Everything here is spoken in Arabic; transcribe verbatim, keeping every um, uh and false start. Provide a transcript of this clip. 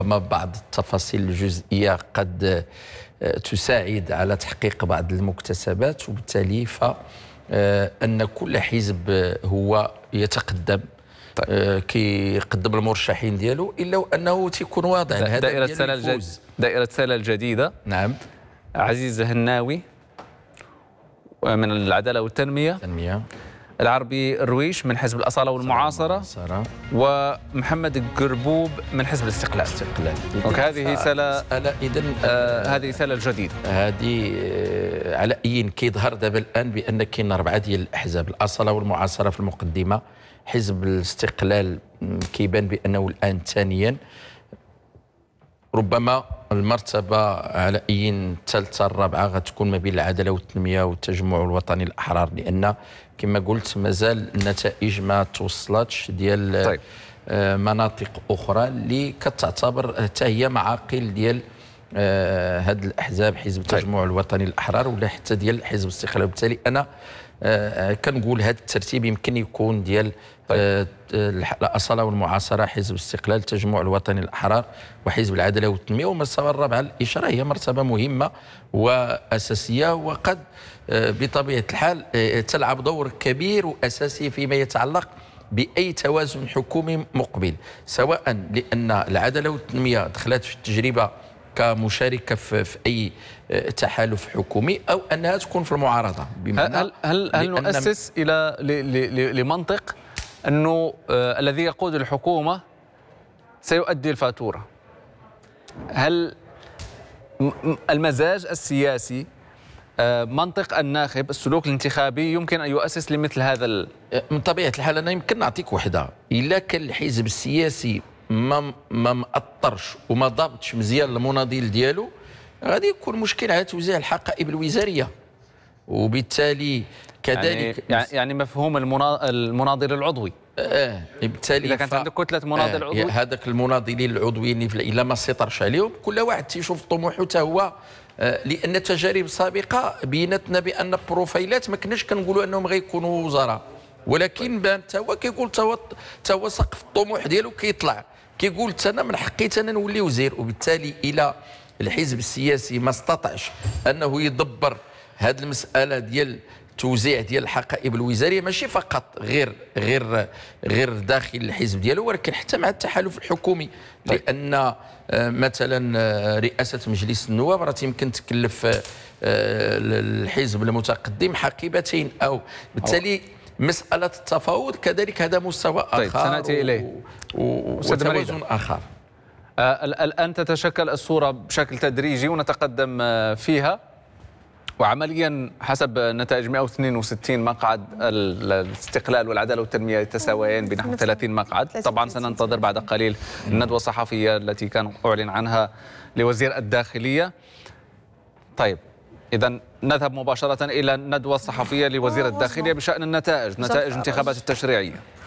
ربما بعض التفاصيل الجزئية قد تساعد على تحقيق بعض المكتسبات، وبالتالي فأن كل حزب هو يتقدم طيب. كيقدم المرشحين ديالو الا وانه تيكون واضح الهدف دائرة سلا الجديدة. دائرة سلا الجديدة. نعم. عزيز هناوي من العدالة والتنمية. التنمية. العربي الرويش من حزب الأصالة والمعاصرة. ومحمد القربوب من حزب الاستقلال. الاستقلال. هذه سلا إذن آه هذه سلا الجديدة. هذه آه على أي كيظهر دابا الآن بأن كاين أربعة ديال الأحزاب، الأصالة والمعاصرة في المقدمة، حزب الاستقلال كيبان بأنه الآن ثانيا، ربما المرتبة على أي الثالثة الرابعة غتكون ما بين العدالة والتنمية والتجمع الوطني الأحرار، لأن كما قلت مازال النتائج ما توصلتش ديال طيب. مناطق أخرى اللي كتعتبر حتى هي معاقل ديال هاد الأحزاب، حزب التجمع طيب. الوطني الأحرار ولا حتى ديال حزب الاستقلال. وبالتالي أنا آه كنقول هذا الترتيب يمكن يكون ديال آه الأصالة والمعاصرة، حزب الاستقلال، التجمع الوطني الأحرار، وحزب العدالة والتنمية. والمرتبة الرابعة الإشارة هي مرتبة مهمة وأساسية، وقد آه بطبيعة الحال آه تلعب دور كبير وأساسي فيما يتعلق بأي توازن حكومي مقبل، سواء لأن العدالة والتنمية دخلت في التجربة كمشاركة في, في أي تحالف حكومي أو أنها تكون في المعارضة. هل هل هل, هل نؤسس إلى لمنطق أنه آه الذي يقود الحكومة سيؤدي الفاتورة؟ هل المزاج السياسي آه منطق الناخب السلوك الانتخابي يمكن أن يؤسس لمثل هذا ال... من طبيعة الحال أنا يمكن نعطيك وحدة، إلا كان الحزب السياسي ما ما مأطرش وما ضابطش مزيان المناضل ديالو، غادي يكون مشكل على توزيع الحقائب الوزاريه، وبالتالي كذلك يعني, يعني مفهوم المناضل العضوي. اه بالتالي اذا كانت عندك كتله مناضل آه عضوي، هذاك المناضلين العضويين الا ما سيطرش عليهم كل واحد تيشوف طموحه حتى هو، آه لان تجارب سابقه بينتنا بان بروفايلات ما كناش كنقولوا انهم غيكونوا وزراء، ولكن بان حتى هو كيقول حتى هو سقف الطموح ديالو كيطلع، كيقول انا من حقي انا نولي وزير. وبالتالي الى الحزب السياسي ما استطاعش انه يدبر هذه المساله ديال توزيع ديال الحقائب الوزاريه، ماشي فقط غير غير غير داخل الحزب ديالو، ولكن حتى مع التحالف الحكومي. طيب. لان مثلا رئاسه مجلس النواب راه يمكن تكلف الحزب المتقدم حقيبتين، او بالتالي مساله التفاوض كذلك هذا مستوى اخر. طيب سناتي اليه وتوازن اخر. آه الان تتشكل الصوره بشكل تدريجي ونتقدم فيها، وعمليا حسب نتائج مئة واثنين وستين مقعد الاستقلال والعداله والتنميه يتساويان بنحو ثلاثين مقعد. طبعا سننتظر بعد قليل الندوه الصحفيه التي كان اعلن عنها لوزير الداخليه. طيب اذا نذهب مباشره الى الندوه الصحفيه لوزير الداخليه بشان النتائج، نتائج الانتخابات التشريعيه.